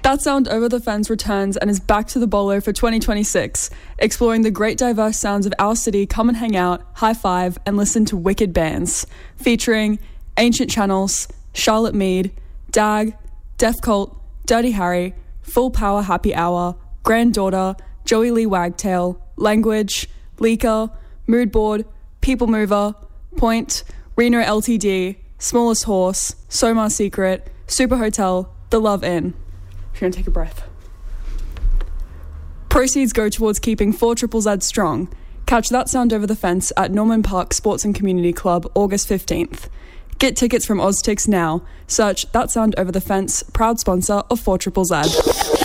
That Sound Over the Fence returns and is back to the Bolo for 2026, exploring the great diverse sounds of our city. Come and hang out, high five, and listen to wicked bands, featuring Ancient Channels, Charlotte Mead, Dag, Death Cult, Dirty Harry, Full Power Happy Hour, Granddaughter, Joey Lee Wagtail, Language, Leaker, Mood Board, People Mover, Point, Reno LTD, Smallest Horse, Somar Secret, Super Hotel, The Love Inn. If you're going to take a breath. Proceeds go towards keeping 4ZZZ strong. Catch That Sound Over the Fence at Norman Park Sports and Community Club, August 15th. Get tickets from OzTix now. Search That Sound Over the Fence, proud sponsor of 4ZZZ.